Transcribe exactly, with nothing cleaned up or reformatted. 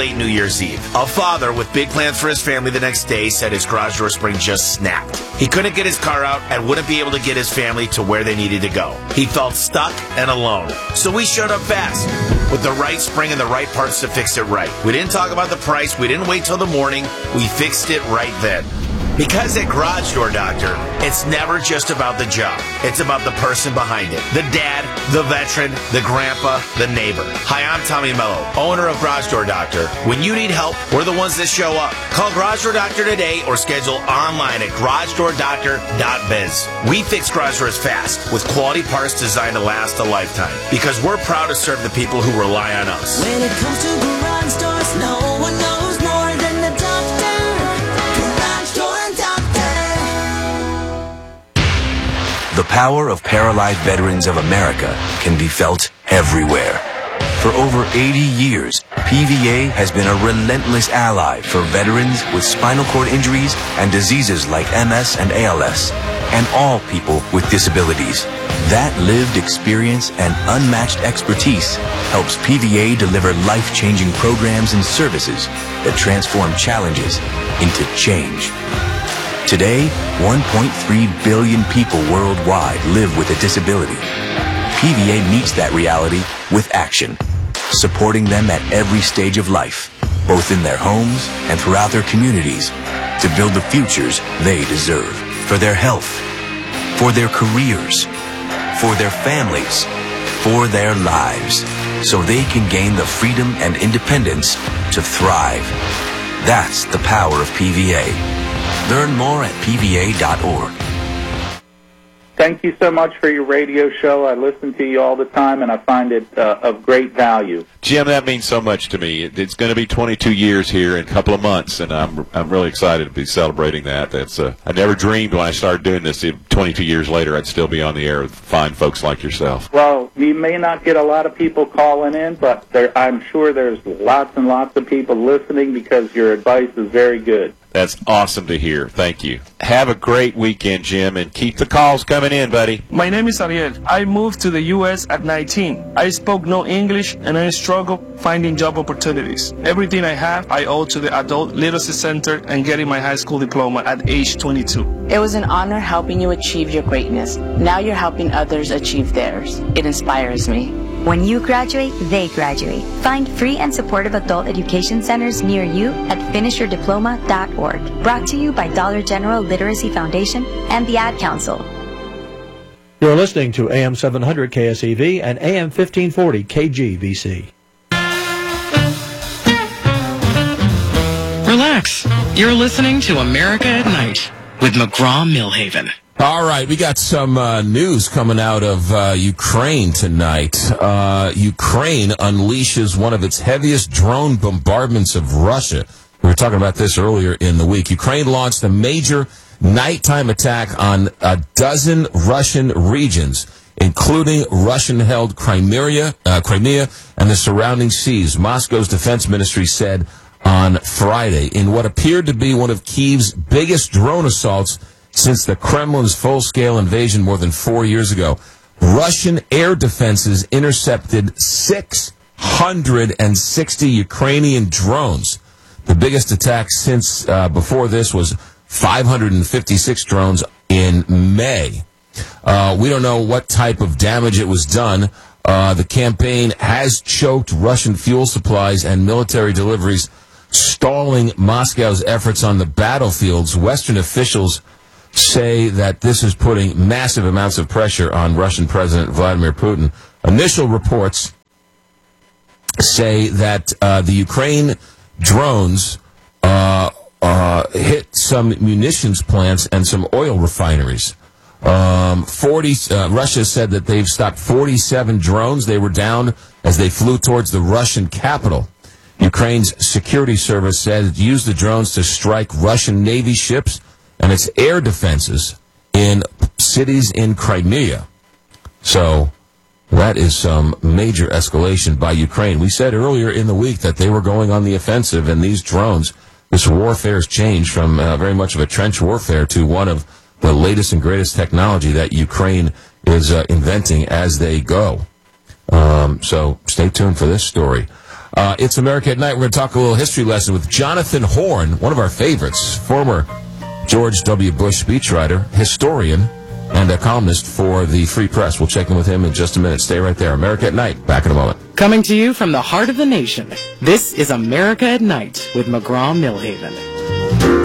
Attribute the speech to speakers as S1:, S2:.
S1: late New Year's Eve. A father with big plans for his family the next day said his garage door spring just snapped. He couldn't get his car out and wouldn't be able to get his family to where they needed to go. He felt stuck and alone. So we showed up fast with the right spring and the right parts to fix it right. We didn't talk about the price. We didn't wait till the morning. We fixed it right then. Because at Garage Door Doctor, it's never just about the job. It's about the person behind it. The dad, the veteran, the grandpa, the neighbor. Hi, I'm Tommy Mello, owner of Garage Door Doctor. When you need help, we're the ones that show up. Call Garage Door Doctor today or schedule online at garage door doctor dot biz. We fix garage doors fast with quality parts designed to last a lifetime because we're proud to serve the people who rely on us.
S2: When it comes to garage doors, no one knows more than the doctor.
S3: The power of paralyzed veterans of America can be felt everywhere. For over eighty years, P V A has been a relentless ally for veterans with spinal cord injuries and diseases like M S and A L S, and all people with disabilities. That lived experience and unmatched expertise helps P V A deliver life-changing programs and services that transform challenges into change. Today, one point three billion people worldwide live with a disability. P V A meets that reality with action, supporting them at every stage of life, both in their homes and throughout their communities, to build the futures they deserve, for their health, for their careers, for their families, for their lives, so they can gain the freedom and independence to thrive. That's the power of P V A. Learn more at P V A dot org.
S4: Thank you so much for your radio show. I listen to you all the time, and I find it uh, of great value.
S5: Jim, that means so much to me. It, it's going to be twenty-two years here in a couple of months, and I'm I'm really excited to be celebrating that. That's uh, I never dreamed when I started doing this, twenty-two years later, I'd still be on the air with fine folks like yourself.
S4: Well, you may not get a lot of people calling in, but there, I'm sure there's lots and lots of people listening because your advice is very good.
S5: That's awesome to hear. Thank you. Have a great weekend, Jim, and keep the calls coming in, buddy.
S6: My name is Ariel. I moved to the U S at nineteen. I spoke no English, and I struggled finding job opportunities. Everything I have, I owe to the Adult Literacy Center and getting my high school diploma at age twenty-two.
S7: It was an honor helping you achieve your greatness. Now you're helping others achieve theirs. It inspires me.
S8: When you graduate, they graduate. Find free and supportive adult education centers near you at finish your diploma dot org. Brought to you by Dollar General Literacy Foundation and the Ad Council.
S9: You're listening to A M seven hundred K S E V and A M fifteen forty K G V C.
S10: Relax. You're listening to America at Night with McGraw-Millhaven.
S11: All right, we got some uh, news coming out of uh, Ukraine tonight. Uh, Ukraine unleashes one of its heaviest drone bombardments of Russia. We were talking about this earlier in the week. Ukraine launched a major nighttime attack on a dozen Russian regions, including Russian-held Crimea, uh, Crimea and the surrounding seas. Moscow's defense ministry said on Friday, in what appeared to be one of Kyiv's biggest drone assaults since the Kremlin's full-scale invasion more than four years ago. Russian air defenses intercepted six hundred sixty Ukrainian drones. The biggest attack since uh, before this was five hundred fifty-six drones in May. Uh, we don't know what type of damage it was done. Uh, the campaign has choked Russian fuel supplies and military deliveries, stalling Moscow's efforts on the battlefields. Western officials say that this is putting massive amounts of pressure on Russian President Vladimir Putin. Initial reports say that uh, the Ukraine drones uh, uh, hit some munitions plants and some oil refineries. Um, forty uh, Russia said that they've stopped forty-seven drones. They were down as they flew towards the Russian capital. Ukraine's security service said it used the drones to strike Russian Navy ships and its air defenses in cities in Crimea. So that is some major escalation by Ukraine. We said earlier in the week that they were going on the offensive, and these drones, this warfare has changed from uh, very much of a trench warfare to one of the latest and greatest technology that Ukraine is uh, inventing as they go. Um, so stay tuned for this story. Uh, it's America at Night. We're going to talk a little history lesson with Jonathan Horn, one of our favorites, former George W. Bush speechwriter, historian, and a columnist for the Free Press. We'll check in with him in just a minute. Stay right there. America at Night. Back in a moment.
S10: Coming to you from the heart of the nation, this is America at Night with McGraw-Milhaven.